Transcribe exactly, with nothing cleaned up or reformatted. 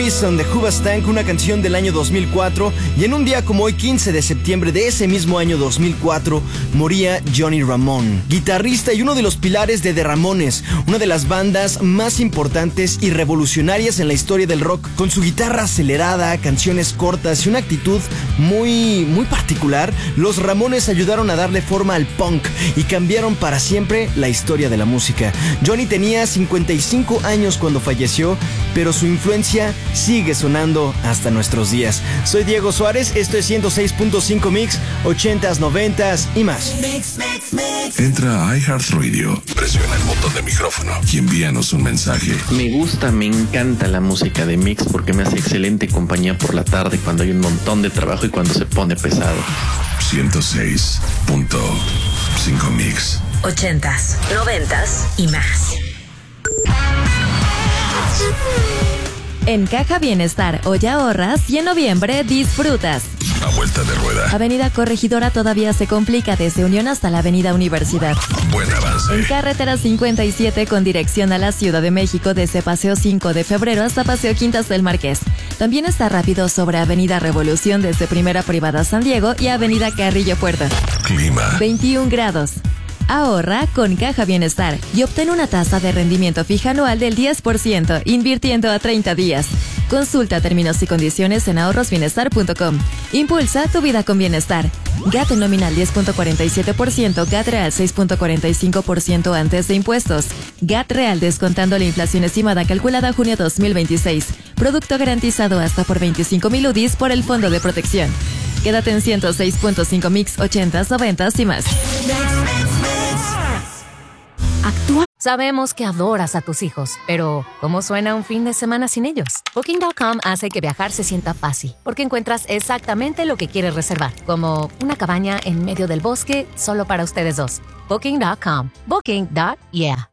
On the Hoobastank, una canción del año dos mil cuatro, y en un día como hoy, quince de septiembre de ese mismo año dos mil cuatro, moría Johnny Ramone, guitarrista y uno de los pilares de The Ramones, una de las bandas más importantes y revolucionarias en la historia del rock. Con su guitarra acelerada, canciones cortas y una actitud muy, muy particular, los Ramones ayudaron a darle forma al punk y cambiaron para siempre la historia de la música. Johnny tenía cincuenta y cinco años cuando falleció, pero su influencia sigue sonando hasta nuestros días. Soy Diego Suárez, esto es ciento seis punto cinco Mix, ochentas, noventas y más. Mix, mix, mix. Entra a iHeartRadio, presiona el botón de micrófono y envíanos un mensaje. Me gusta, me encanta la música de Mix porque me hace excelente compañía por la tarde cuando hay un montón de trabajo y cuando se pone pesado. ciento seis punto cinco Mix. Ochentas, noventas y más. En Caja Bienestar, hoy ahorras y en noviembre disfrutas. A vuelta de rueda. Avenida Corregidora todavía se complica desde Unión hasta la Avenida Universidad. Buen avance. En Carretera cincuenta y siete con dirección a la Ciudad de México desde Paseo cinco de Febrero hasta Paseo Quintas del Marqués. También está rápido sobre Avenida Revolución desde Primera Privada San Diego y Avenida Carrillo Puerto. Clima. veintiún grados. Ahorra con Caja Bienestar y obtén una tasa de rendimiento fija anual del diez por ciento invirtiendo a treinta días. Consulta términos y condiciones en ahorros bienestar punto com. Impulsa tu vida con bienestar. G A T nominal diez punto cuarenta y siete por ciento, G A T real seis punto cuarenta y cinco por ciento antes de impuestos. G A T real descontando la inflación estimada calculada junio dos mil veintiséis. Producto garantizado hasta por veinticinco mil U D Is por el Fondo de Protección. Quédate en ciento seis punto cinco Mix, ochentas, noventas y más. Actúa. Sabemos que adoras a tus hijos, pero ¿cómo suena un fin de semana sin ellos? Booking punto com hace que viajar se sienta fácil, porque encuentras exactamente lo que quieres reservar, como una cabaña en medio del bosque solo para ustedes dos. Booking punto com. Booking. Yeah.